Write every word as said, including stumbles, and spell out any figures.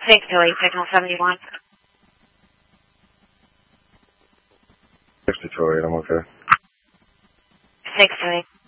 six two eight, signal seventy-one. six two eight, I'm okay. six two eight.